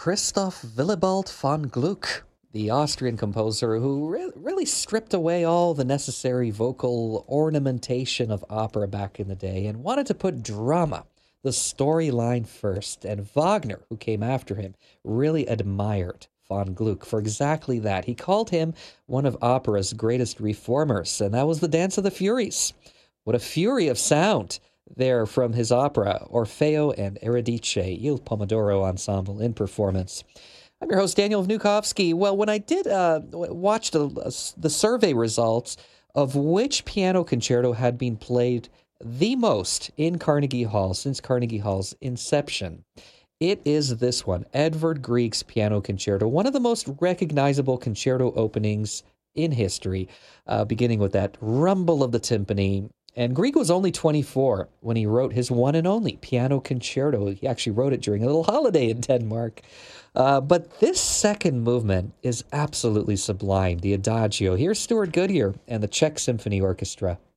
Christoph Willibald von Gluck, the Austrian composer who really stripped away all the necessary vocal ornamentation of opera back in the day and wanted to put drama, the storyline first. And Wagner, who came after him, really admired von Gluck for exactly that. He called him one of opera's greatest reformers, and that was the Dance of the Furies. What a fury of sound there from his opera, Orfeo and Eurydice, Il Pomodoro Ensemble in performance. I'm your host, Daniel Vnukovsky. Well, when I did watch the survey results of which piano concerto had been played the most in Carnegie Hall since Carnegie Hall's inception, it is this one, Edvard Grieg's Piano Concerto, one of the most recognizable concerto openings in history, beginning with that rumble of the timpani. And Grieg was only 24 when he wrote his one and only piano concerto. He actually wrote it during a little holiday in Denmark. But this second movement is absolutely sublime, the Adagio. Here's Stuart Goodyear and the Czech Symphony Orchestra.